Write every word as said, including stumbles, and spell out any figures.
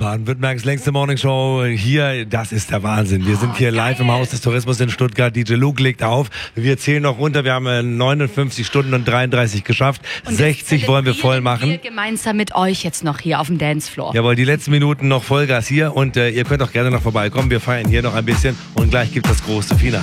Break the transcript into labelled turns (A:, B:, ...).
A: Baden-Württembergs längste Morningshow hier, das ist der Wahnsinn. Wir sind hier
B: Oh,
A: live im Haus des Tourismus in Stuttgart. D J Luke legt auf. Wir zählen noch runter. Wir haben neunundfünfzig Stunden und dreiunddreißig geschafft.
B: Und
A: sechzig wollen wir voll machen.
B: Wir gemeinsam mit euch jetzt noch hier auf dem Dancefloor.
A: Jawohl, die letzten Minuten noch Vollgas hier und äh, ihr könnt auch gerne noch vorbeikommen. Wir feiern hier noch ein bisschen und gleich gibt es das große Finale.